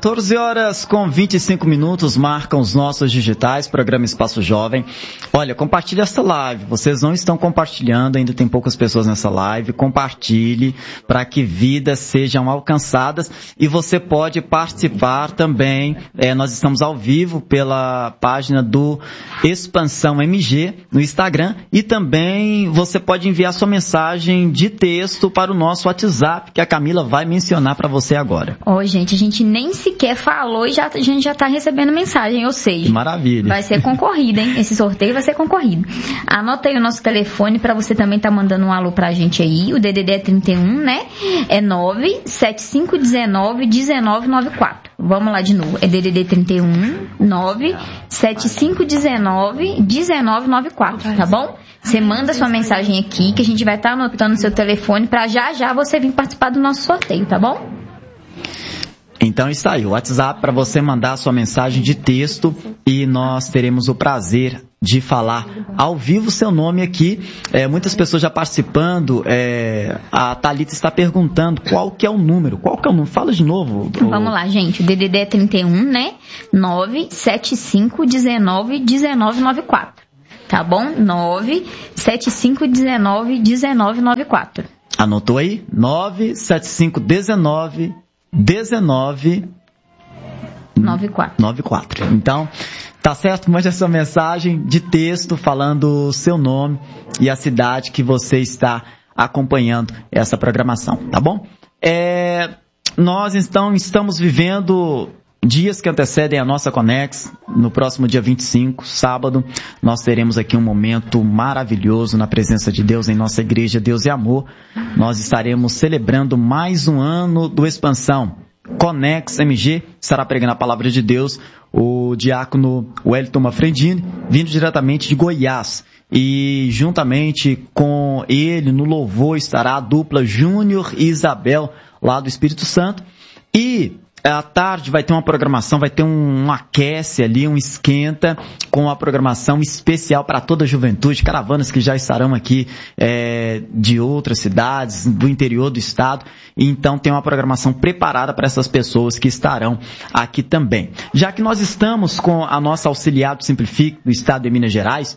14h25 marcam os nossos digitais, programa Espaço Jovem. Olha, compartilhe essa live. Vocês não estão compartilhando, ainda tem poucas pessoas nessa live. Compartilhe para que vidas sejam alcançadas e você pode participar também. Nós estamos ao vivo pela página do Expansão MG no Instagram e também você pode enviar sua mensagem de texto para o nosso WhatsApp, que a Camila vai mencionar para você agora. Gente, a gente nem sequer falou e a gente já está recebendo mensagem, ou seja, maravilha. Vai ser concorrido, hein? Esse sorteio vai ser concorrido. Anota aí o nosso telefone para você também estar mandando um alô pra gente aí. O DDD é 31, né? É 975191994. Vamos lá de novo. É DDD 31 975191994, tá bom? Você manda sua mensagem aqui que a gente vai estar anotando no seu telefone para já você vir participar do nosso sorteio, tá bom? Então está aí, o WhatsApp para você mandar a sua mensagem de texto e nós teremos o prazer de falar ao vivo seu nome aqui. Muitas pessoas já participando. A Thalita está perguntando qual que é o número. Fala de novo. Vamos lá, gente. O DDD é 31, né? 975191994. Tá bom? 975191994. Anotou aí? 975191994. Então, tá certo? Mande essa mensagem de texto falando o seu nome e a cidade que você está acompanhando essa programação, tá bom? Nós então estamos vivendo dias que antecedem a nossa Conex. No próximo dia 25, sábado, nós teremos aqui um momento maravilhoso na presença de Deus em nossa igreja Deus e Amor. Nós estaremos celebrando mais um ano do Expansão. Conex MG estará pregando a palavra de Deus, o diácono Wellington Mafredini, vindo diretamente de Goiás. E juntamente com ele, no louvor, estará a dupla Júnior e Isabel, lá do Espírito Santo. E à tarde vai ter uma programação, vai ter um aquece ali, um esquenta, com uma programação especial para toda a juventude, caravanas que já estarão aqui de outras cidades, do interior do estado. E então tem uma programação preparada para essas pessoas que estarão aqui também. Já que nós estamos com a nossa auxiliar do Simplifique do estado de Minas Gerais,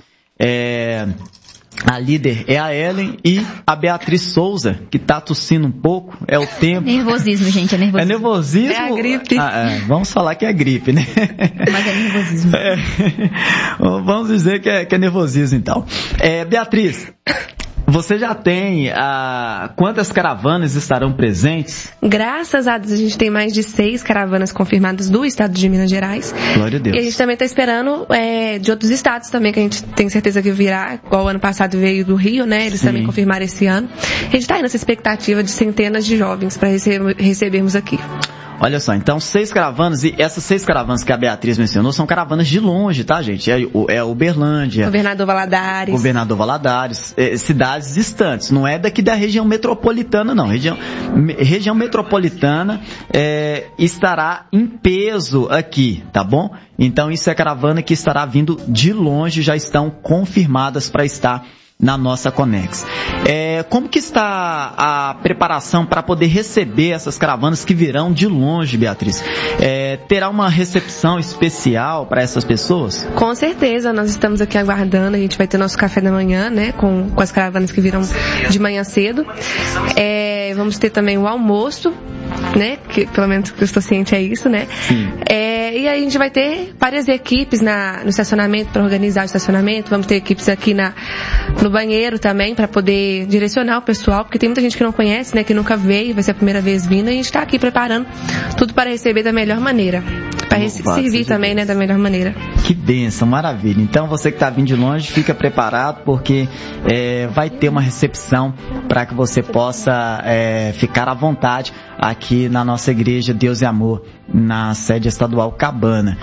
a líder é a Ellen e a Beatriz Souza, que está tossindo um pouco, é o tempo. Nervosismo, gente, é nervosismo. É nervosismo? É a gripe. Vamos falar que é gripe, né? Mas é nervosismo. Vamos dizer que é nervosismo, então. Beatriz, você já tem quantas caravanas estarão presentes? Graças a Deus, a gente tem mais de 6 caravanas confirmadas do estado de Minas Gerais. Glória a Deus. E a gente também está esperando de outros estados também, que a gente tem certeza que virá, igual o ano passado veio do Rio, né? Eles também confirmaram esse ano. A gente está aí nessa expectativa de centenas de jovens para recebermos aqui. Olha só, então 6 caravanas, e essas 6 caravanas que a Beatriz mencionou são caravanas de longe, tá, gente? Uberlândia, Governador Valadares, cidades distantes, não é daqui da região metropolitana, não. Região metropolitana estará em peso aqui, tá bom? Então isso é caravana que estará vindo de longe, já estão confirmadas para estar na nossa Conex. Como que está a preparação para poder receber essas caravanas que virão de longe, Beatriz? Terá uma recepção especial para essas pessoas? Com certeza, nós estamos aqui aguardando, a gente vai ter nosso café da manhã, né, com as caravanas que virão de manhã cedo. Vamos ter também o almoço, né, que pelo menos que eu estou ciente é isso, né? Sim. E aí a gente vai ter várias equipes no estacionamento, para organizar o estacionamento, vamos ter equipes aqui no banheiro também, para poder direcionar o pessoal, porque tem muita gente que não conhece, né, que nunca veio, vai ser a primeira vez vindo, e a gente está aqui preparando tudo para receber da melhor maneira, para servir também, né, da melhor maneira. Que bênção, maravilha. Então você que está vindo de longe, fica preparado, porque vai ter uma recepção para que você possa ficar à vontade aqui na nossa igreja Deus e Amor, na sede estadual Cabana.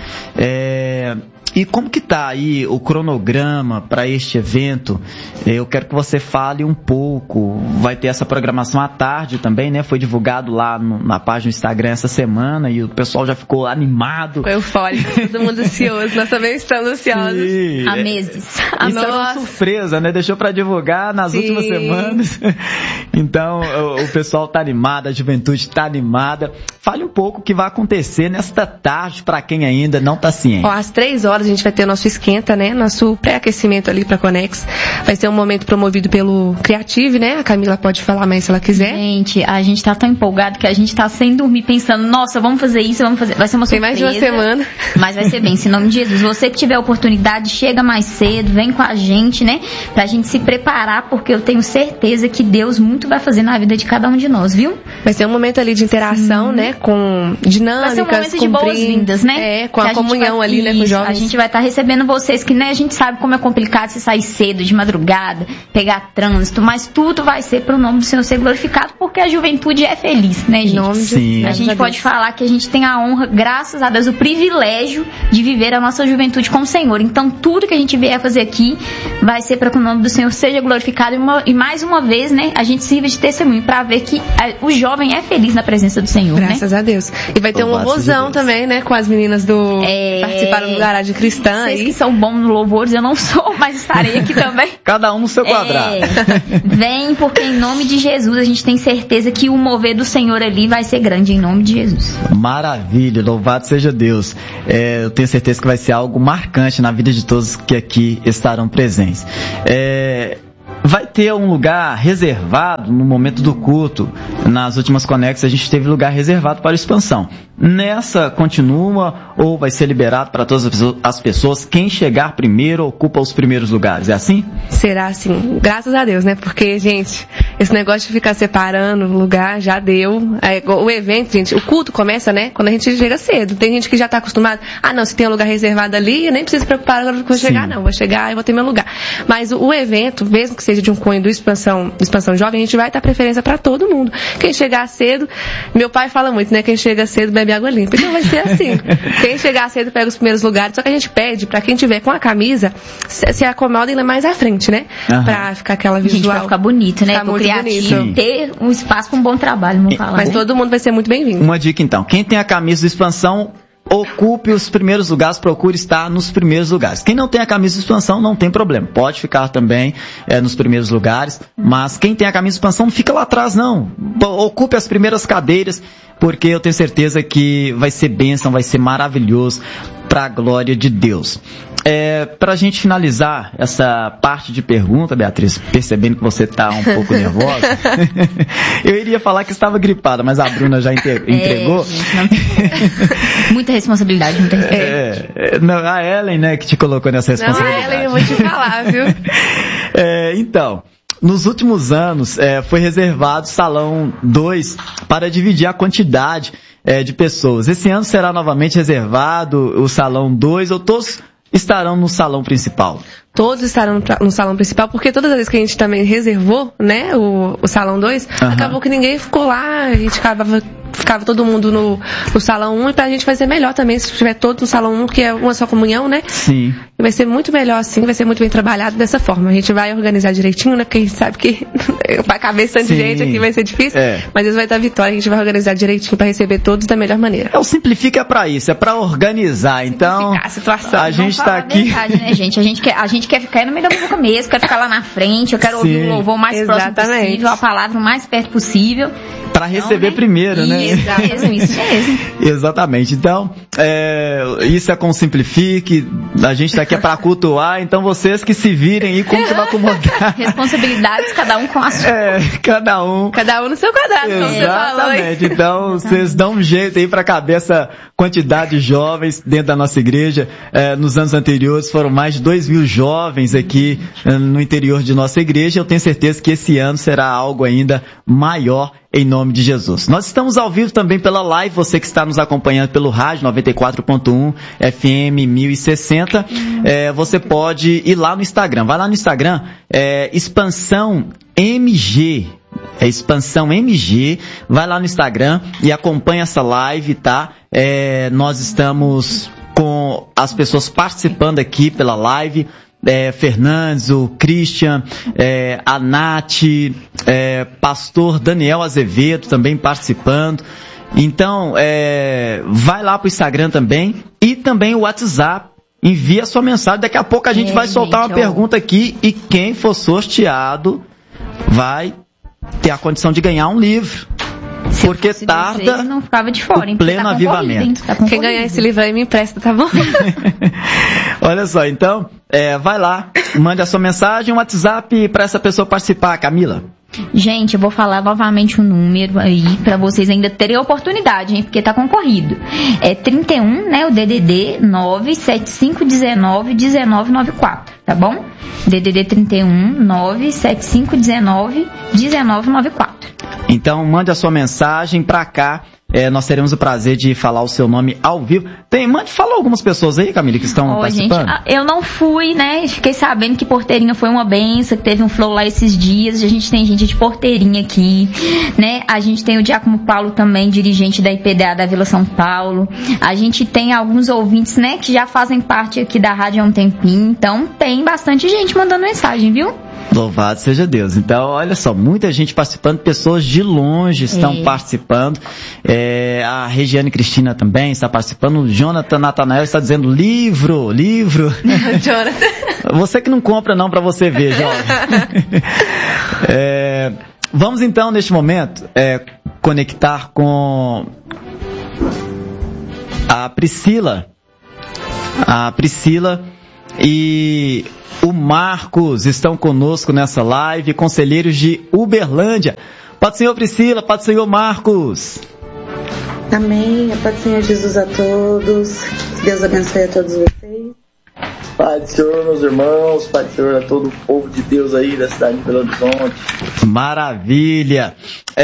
E como que está aí o cronograma para este evento? Eu quero que você fale um pouco. Vai ter essa programação à tarde também, né? Foi divulgado lá na página do Instagram essa semana e o pessoal já ficou animado. Foi eufórico, todo mundo ansioso. Nós também estamos ansiosos. Sim. Há meses. Isso era uma surpresa, né? Deixou para divulgar nas últimas semanas. Então, o pessoal está animado, a juventude gente está animada. Fale um pouco o que vai acontecer nesta tarde para quem ainda não está ciente. Às 3 horas a gente vai ter o nosso esquenta, né? Nosso pré-aquecimento ali para Conex. Vai ser um momento promovido pelo Creative, né? A Camila pode falar mais se ela quiser. Gente, a gente tá tão empolgado que a gente tá sem dormir pensando, nossa, vamos fazer isso, vamos fazer. Vai ser uma surpresa. Tem mais de uma semana. Mas vai ser bem, em nome de Jesus. Você que tiver oportunidade, chega mais cedo, vem com a gente, né? Pra gente se preparar, porque eu tenho certeza que Deus muito vai fazer na vida de cada um de nós, viu? Vai ser um momento ali de interação, né? Com dinâmicas, vai ser um momento de boas-vindas, né? Com a comunhão ali, né? Com os jovens. A gente vai estar recebendo vocês, que né, a gente sabe como é complicado se sair cedo, de madrugada, pegar trânsito, mas tudo vai ser pro nome do Senhor ser glorificado, porque a juventude é feliz, né, gente? Sim. A gente pode falar que a gente tem a honra, graças a Deus, o privilégio de viver a nossa juventude com o Senhor. Então, tudo que a gente vier fazer aqui vai ser para que o nome do Senhor seja glorificado e mais uma vez, né, a gente sirva de testemunho para ver que o jovem é feliz na presença do Senhor, graças a Deus. E vai ter um louvorzão também, né, com as meninas do participaram do Garagem Cristã. Vocês que são bons no louvores, eu não sou, mas estarei aqui também. Cada um no seu quadrado. Vem, porque em nome de Jesus a gente tem certeza que o mover do Senhor ali vai ser grande, em nome de Jesus. Maravilha, louvado seja Deus. Eu tenho certeza que vai ser algo marcante na vida de todos que aqui estarão presentes. Vai ter um lugar reservado no momento do culto. Nas últimas Conex a gente teve lugar reservado para expansão. Nessa continua ou vai ser liberado para todas as pessoas? Quem chegar primeiro ocupa os primeiros lugares, é assim? Será assim, graças a Deus, né? Porque, gente, esse negócio de ficar separando o lugar já deu. O evento, gente, o culto começa, né? Quando a gente chega cedo. Tem gente que já está acostumada. Ah, não, se tem um lugar reservado ali, eu nem preciso preocupar agora quando chegar, não. Vou chegar e vou ter meu lugar. Mas o evento, mesmo que seja de um cunho do expansão Jovem, a gente vai dar preferência para todo mundo. Quem chegar cedo, meu pai fala muito, né? Quem chega cedo bebe água limpa. Então vai ser assim. Quem chegar cedo pega os primeiros lugares. Só que a gente pede para quem tiver com a camisa se acomoda ainda mais à frente, né? Pra ficar aquela visual. Gente, vai ficar bonito, né? Pro criativo ter um espaço para um bom trabalho, vamos falar. Mas todo mundo vai ser muito bem-vindo. Uma dica então, quem tem a camisa do expansão, ocupe os primeiros lugares, procure estar nos primeiros lugares. Quem não tem a camisa de expansão, não tem problema. Pode ficar também nos primeiros lugares, mas quem tem a camisa de expansão, não fica lá atrás, não. Ocupe as primeiras cadeiras, porque eu tenho certeza que vai ser bênção, vai ser maravilhoso para a glória de Deus. Para a gente finalizar essa parte de pergunta, Beatriz, percebendo que você está um pouco nervosa, eu iria falar que estava gripada, mas a Bruna já entregou. Gente, não tem muita responsabilidade, muita responsabilidade. Não, a Ellen, né, que te colocou nessa responsabilidade. Não, a Ellen, eu vou te falar, viu? Então, nos últimos anos, foi reservado o Salão 2 para dividir a quantidade de pessoas. Esse ano será novamente reservado o Salão 2, ou todos estarão no salão principal? Todos estarão no salão principal, porque todas as vezes que a gente também reservou, né, o Salão 2, acabou que ninguém ficou lá, a gente ficava todo mundo no Salão 1, e pra gente vai ser melhor também se tiver todos no Salão 1, que é uma só comunhão, né? Sim. E vai ser muito melhor assim, vai ser muito bem trabalhado dessa forma. A gente vai organizar direitinho, né? Porque a gente sabe que pra caber tanta gente aqui vai ser difícil, mas isso vai dar vitória, a gente vai organizar direitinho pra receber todos da melhor maneira. O Simplifica é pra isso, é pra organizar, então a situação. A gente tá aqui... Verdade, né, gente? A gente quer ficar no meio da boca mesmo, quer ficar lá na frente, eu quero ouvir o louvor mais próximo possível, a palavra o mais perto possível. Para receber primeiro, né? Isso mesmo. Exatamente. Então, isso é com o Simplifique, a gente tá aqui para cultuar, então vocês que se virem aí como que vai acomodar. Responsabilidades, cada um com a sua. Cada um no seu quadrado, como você falou. Exatamente. Então, vocês dão um jeito aí para caber essa quantidade de jovens dentro da nossa igreja. Nos anos anteriores foram mais de 2.000 jovens aqui no interior de nossa igreja. Eu tenho certeza que esse ano será algo ainda maior, em nome de Jesus. Nós estamos ao vivo também pela live, você que está nos acompanhando pelo rádio 94.1 FM 1060, você pode ir lá no Instagram, vai lá no Instagram, Expansão MG, Expansão MG, vai lá no Instagram e acompanha essa live, tá? Nós estamos com as pessoas participando aqui pela live, Fernandes, o Christian, a Nath, pastor Daniel Azevedo também participando. Então, vai lá pro Instagram também e também o WhatsApp. Envia a sua mensagem. Daqui a pouco a gente vai soltar uma pergunta aqui e quem for sorteado vai ter a condição de ganhar um livro. porque tarda vocês, não ficava de fora, o pleno avivamento. Quem ganhar esse livro aí me empresta, tá bom? Olha só, então, vai lá, mande a sua mensagem, um WhatsApp para essa pessoa participar, Camila. Gente, eu vou falar novamente o número aí pra vocês ainda terem a oportunidade, hein? Porque tá concorrido. É 31, né? O DDD 975191994, tá bom? DDD 31 975191994. Então, mande a sua mensagem pra cá. Nós teremos o prazer de falar o seu nome ao vivo. Fala algumas pessoas aí, Camila, que estão participando. Gente, eu não fui, né? Fiquei sabendo que Porteirinha foi uma benção, que teve um flow lá esses dias. A gente tem gente de Porteirinha aqui, né? A gente tem o Diácono Paulo também, dirigente da IPDA da Vila São Paulo. A gente tem alguns ouvintes, né, que já fazem parte aqui da rádio há um tempinho. Então, tem bastante gente mandando mensagem, viu? Louvado seja Deus. Então, olha só, muita gente participando, pessoas de longe estão participando. A Regiane Cristina também está participando. O Jonathan Natanael está dizendo livro. Jonathan. Você que não compra não, para você ver, jovem. Vamos então, neste momento, conectar com a Priscila. E o Marcos estão conosco nessa live, conselheiros de Uberlândia. Paz do Senhor, Priscila, paz do Senhor, Marcos. Amém, a paz do Senhor Jesus a todos, que Deus abençoe a todos vocês. Paz do Senhor, meus irmãos, paz do Senhor a todo o povo de Deus aí da cidade de Belo Horizonte. Maravilha.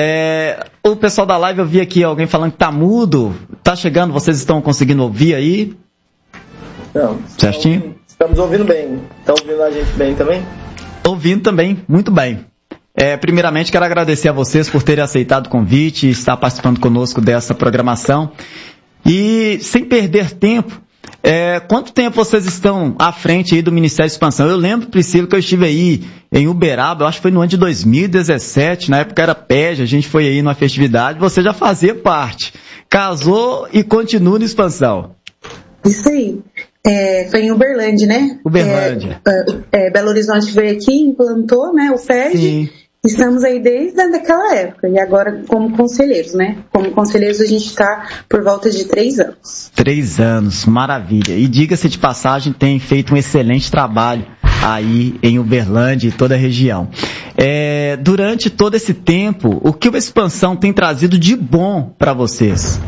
O pessoal da live, eu vi aqui alguém falando que tá mudo, tá chegando, vocês estão conseguindo ouvir aí? Não, certinho? Estamos ouvindo bem. Estão ouvindo a gente bem também? Ouvindo também, muito bem. Primeiramente, quero agradecer a vocês por terem aceitado o convite e estar participando conosco dessa programação. E, sem perder tempo, quanto tempo vocês estão à frente aí do Ministério de Expansão? Eu lembro, Priscila, que eu estive aí em Uberaba, eu acho que foi no ano de 2017, na época era PEJ, a gente foi aí numa festividade, você já fazia parte. Casou e continua na Expansão. Isso aí. Foi em Uberlândia, né? Uberlândia. Belo Horizonte veio aqui, implantou, né, o FED. Sim. Estamos aí desde aquela época. E agora como conselheiros, né? Como conselheiros a gente está por volta de 3 anos. 3 anos, maravilha. E diga-se de passagem, tem feito um excelente trabalho aí em Uberlândia e toda a região. Durante todo esse tempo, o que a Expansão tem trazido de bom para vocês?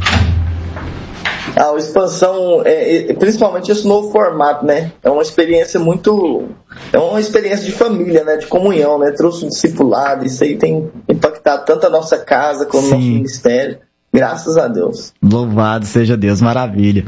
A Expansão, principalmente esse novo formato, né? É uma experiência de família, né? De comunhão, né? Trouxe um discipulado, isso aí tem impactado tanto a nossa casa como o nosso ministério. Graças a Deus. Louvado seja Deus, maravilha.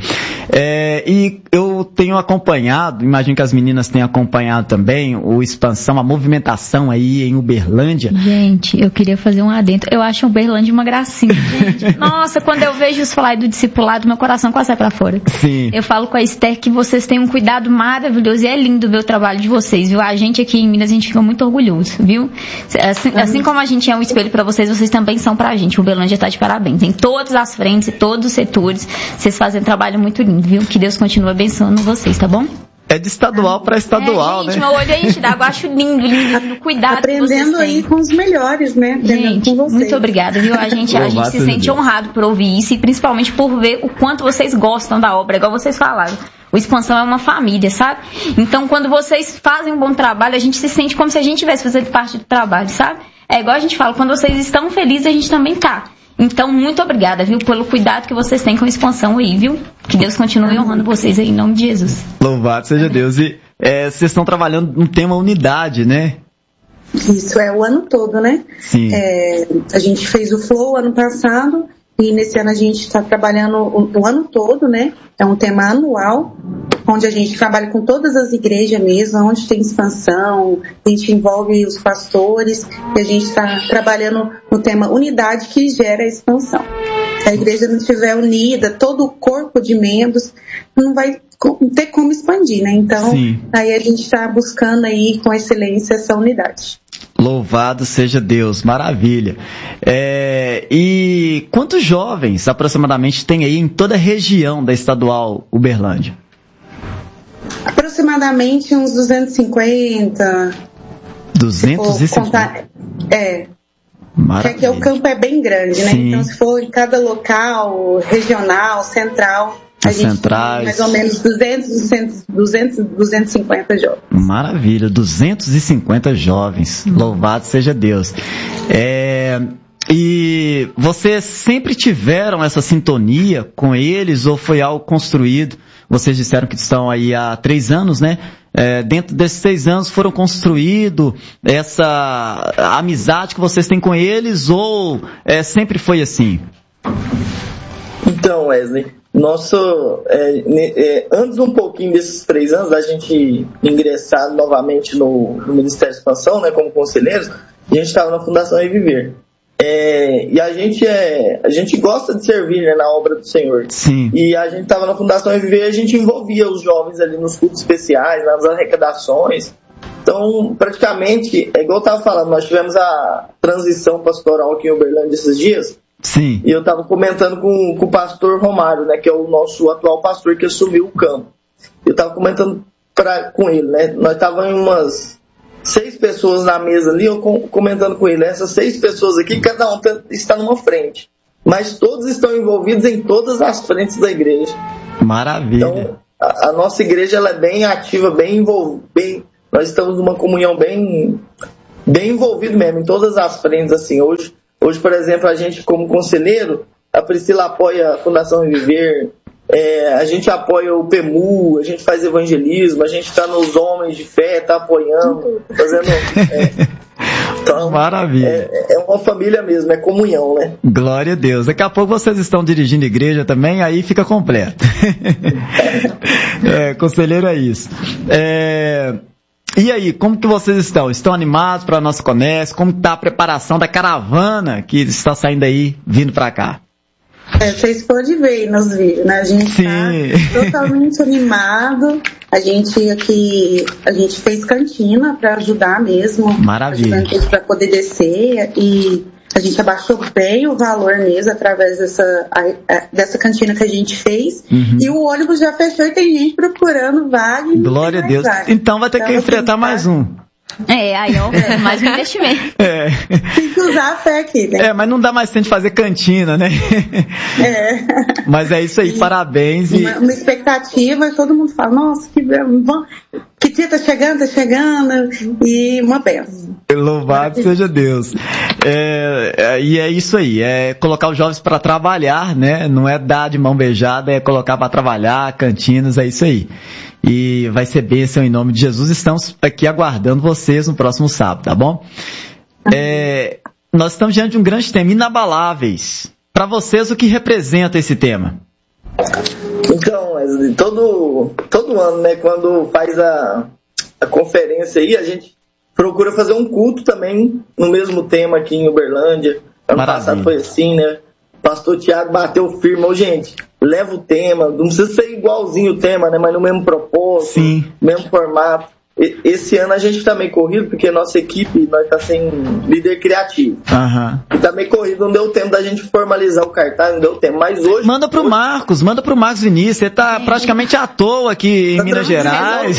E eu tenho acompanhado, imagino que as meninas tenham acompanhado também, o Expansão, a movimentação aí em Uberlândia. Gente, eu queria fazer um adendo. Eu acho Uberlândia uma gracinha, gente. Nossa, quando eu vejo os flyers do discipulado, meu coração quase sai pra fora. Sim. Eu falo com a Esther que vocês têm um cuidado maravilhoso e é lindo ver o trabalho de vocês, viu? A gente aqui em Minas, a gente fica muito orgulhoso, viu? Assim como a gente é um espelho pra vocês, vocês também são pra gente. Uberlândia tá de parabéns. Em todas as frentes e todos os setores, vocês fazem um trabalho muito lindo, viu? Que Deus continue abençoando vocês, tá bom? É de estadual para estadual, gente, né? Meu olho enche d'água, acho lindo, cuidado aprendendo que vocês aí com os melhores, né? Gente, com vocês. muito obrigada, viu? A gente se sente honrado por ouvir isso e principalmente por ver o quanto vocês gostam da obra, igual vocês falaram. O Expansão é uma família, sabe? Então, quando vocês fazem um bom trabalho, a gente se sente como se a gente estivesse fazendo parte do trabalho, sabe? É igual a gente fala, quando vocês estão felizes, a gente também tá. Então, muito obrigada, viu, pelo cuidado que vocês têm com a Expansão aí, viu? Que Deus continue honrando vocês aí, em nome de Jesus. Louvado seja Deus. E vocês estão trabalhando no tema unidade, né? Isso, o ano todo, né? Sim. A gente fez o Flow ano passado e nesse ano a gente está trabalhando o ano todo, né? É um tema anual, onde a gente trabalha com todas as igrejas mesmo, onde tem expansão, a gente envolve os pastores e a gente está trabalhando no tema unidade que gera a expansão. Se a igreja não estiver unida, todo o corpo de membros não vai ter como expandir, né? Então, aí a gente está buscando aí com excelência essa unidade. Louvado seja Deus, maravilha. E quantos jovens aproximadamente tem aí em toda a região da estadual Uberlândia? Aproximadamente uns 250. 250? Porque aqui o campo é bem grande, né? Sim. Então, se for em cada local, regional, central, a gente tem mais ou menos 250 jovens. Maravilha, 250 jovens. Louvado seja Deus. E vocês sempre tiveram essa sintonia com eles ou foi algo construído? Vocês disseram que estão aí há 3 anos, né? Dentro desses 6 anos foram construídos essa amizade que vocês têm com eles ou sempre foi assim? Então, Wesley, antes um pouquinho desses 3 anos, da gente ingressar novamente no Ministério de Expansão, né, como conselheiros, a gente estava na Fundação Reviver. E a gente gosta de servir, né, na obra do Senhor. Sim. E a gente estava na Fundação Reviver e a gente envolvia os jovens ali nos cultos especiais, nas arrecadações. Então, praticamente, igual eu estava falando, nós tivemos a transição pastoral aqui em Uberlândia esses dias. Sim. E eu estava comentando com o pastor Romário, né, que é o nosso atual pastor que assumiu o campo. Eu estava comentando com ele, né, nós estávamos em umas 6 pessoas na mesa ali, eu comentando com ele, essas 6 pessoas aqui, cada um está numa frente, mas todos estão envolvidos em todas as frentes da igreja. Maravilha. Então, a nossa igreja ela é bem ativa, bem envolvida, nós estamos numa comunhão bem envolvido mesmo, em todas as frentes, assim. Hoje, por exemplo, a gente como conselheiro, a Priscila apoia a Fundação Reviver, a gente apoia o PEMU, a gente faz evangelismo, a gente está nos Homens de Fé, está apoiando, fazendo... Então, maravilha. É uma família mesmo, é comunhão, né? Glória a Deus. Daqui a pouco vocês estão dirigindo igreja também, aí fica completo. Conselheiro é isso. E aí, como que vocês estão? Estão animados para o nosso comércio? Como está a preparação da caravana que está saindo aí, vindo para cá? Vocês podem ver nos vídeos, né? A gente está totalmente animado. A gente fez cantina para ajudar mesmo. Maravilha. Para poder descer e a gente abaixou bem o valor mesmo através dessa cantina que a gente fez. Uhum. E o ônibus já fechou e tem gente procurando vaga. Glória a Deus. Vaga. Então vai ter que enfrentar mais um. Aí mais um investimento. Tem que usar a fé aqui, né? Mas não dá mais tempo de fazer cantina, né? Mas é isso aí, parabéns. Uma expectativa, todo mundo fala, nossa, que dia tá chegando, e uma bênção. Louvado seja Deus. E é isso aí, é colocar os jovens para trabalhar, né? Não é dar de mão beijada, é colocar para trabalhar, cantinas, é isso aí. E vai ser bênção em nome de Jesus. Estamos aqui aguardando vocês no próximo sábado, tá bom? Nós estamos diante de um grande tema, inabaláveis. Para vocês, o que representa esse tema? Então, Wesley, todo ano, né, quando faz a conferência aí, a gente procura fazer um culto também no mesmo tema aqui em Uberlândia. Ano passado foi assim, né? Pastor Tiago bateu firme, gente, leva o tema, não precisa ser igualzinho o tema, né? Mas no mesmo propósito, sim, mesmo formato. Esse ano a gente está meio corrido, porque a nossa equipe, nós tá sem líder criativo. Uhum. E tá meio corrido, não deu tempo da gente formalizar o cartaz, não deu tempo. Mas hoje... Manda pro Marcos Vinícius, ele tá praticamente à toa aqui em Minas Gerais.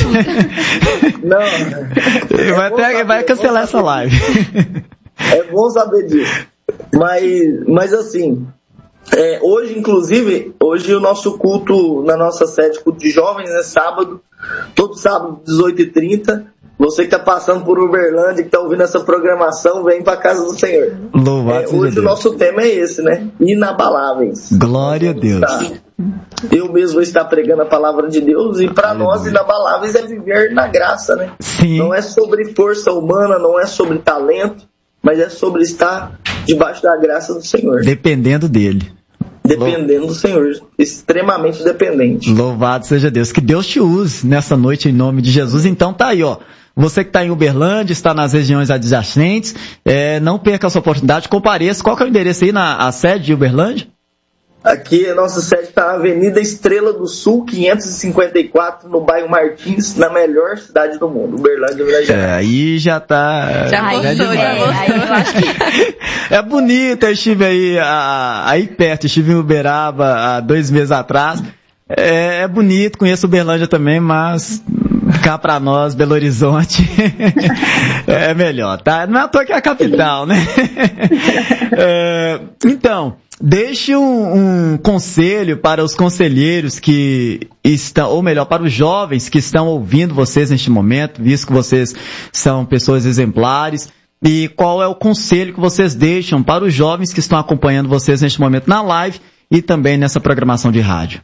Não. Vai cancelar essa live. É bom saber disso. Mas assim, hoje, inclusive, o nosso culto na nossa sede, culto de jovens, é sábado, todo sábado, 18h30. Você que está passando por Uberlândia, que está ouvindo essa programação, vem para a casa do Senhor. Louvado seja hoje Deus. O nosso tema é esse, né? Inabaláveis. Glória a Deus. Eu mesmo vou estar pregando a palavra de Deus, e para nós, inabaláveis é viver na graça, né? Sim. Não é sobre força humana, não é sobre talento, mas é sobre estar debaixo da graça do Senhor. Dependendo dele. Dependendo do Senhor, extremamente dependente. Louvado seja Deus. Que Deus te use nessa noite em nome de Jesus. Então tá aí, ó. Você que está em Uberlândia, está nas regiões adjacentes, não perca essa oportunidade, compareça. Qual que é o endereço aí na sede de Uberlândia? Aqui a nossa sede está na Avenida Estrela do Sul, 554, no bairro Martins, na melhor cidade do mundo, Uberlândia, Minas Gerais. Aí já tá... Já gostou. É bonito, eu estive aí perto, estive em Uberaba há 2 meses atrás. É bonito, conheço Uberlândia também, mas Cá pra nós, Belo Horizonte, é melhor, tá? Não é à toa que é a capital, né? Então, deixe um conselho para os conselheiros que estão, ou melhor, para os jovens que estão ouvindo vocês neste momento, visto que vocês são pessoas exemplares. E qual é o conselho que vocês deixam para os jovens que estão acompanhando vocês neste momento na live e também nessa programação de rádio?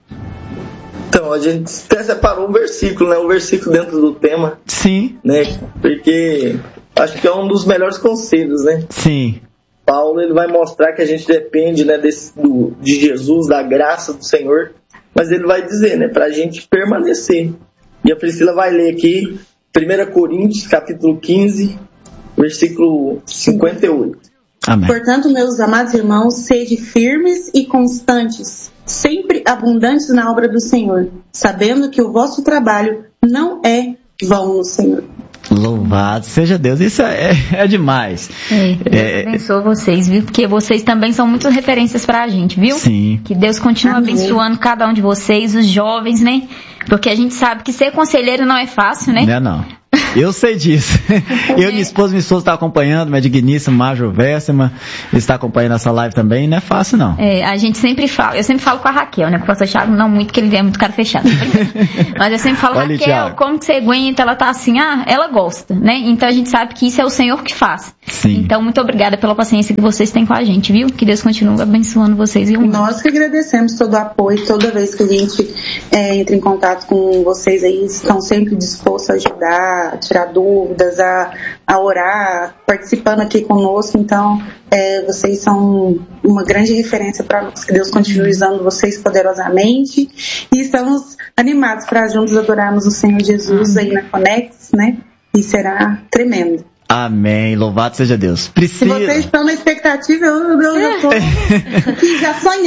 Então, a gente até separou um versículo, né? Um versículo dentro do tema. Sim. Né? Porque acho que é um dos melhores conselhos, né? Sim. Paulo, ele vai mostrar que a gente depende, né, de Jesus, da graça do Senhor. Mas ele vai dizer, né, para a gente permanecer. E a Priscila vai ler aqui, 1 Coríntios, capítulo 15, versículo 58. Amém. Portanto, meus amados irmãos, sede firmes e constantes, sempre abundantes na obra do Senhor, sabendo que o vosso trabalho não é vão no Senhor. Louvado seja Deus, isso é demais. Deus abençoe vocês, viu? Porque vocês também são muitas referências pra gente, viu? Sim. Que Deus continue abençoando cada um de vocês, os jovens, né? Porque a gente sabe que ser conselheiro não é fácil, né? Não. Eu sei disso. Eu e minha esposa está acompanhando, minha digníssima Major Versema está acompanhando essa live também, não é fácil não. A gente sempre fala, eu sempre falo com a Raquel, né? Com o pastor Thiago, não muito, porque ele é muito cara fechado. Mas eu sempre falo, Olha, Raquel, Thiago, como que você aguenta? Ela tá assim, ela gosta, né? Então a gente sabe que isso é o Senhor que faz. Sim. Então, muito obrigada pela paciência que vocês têm com a gente, viu? Que Deus continue abençoando vocês. E nós que agradecemos todo o apoio, toda vez que a gente entra em contato com vocês aí, estão sempre dispostos a ajudar, a tirar dúvidas, a orar, participando aqui conosco. Então, vocês são uma grande referência para nós. Que Deus continue usando vocês poderosamente. E estamos animados para juntos adorarmos o Senhor Jesus aí na Conex, né? E será tremendo. Amém, louvado seja Deus. Priscila. Se vocês estão na expectativa, eu já estou já sonhando.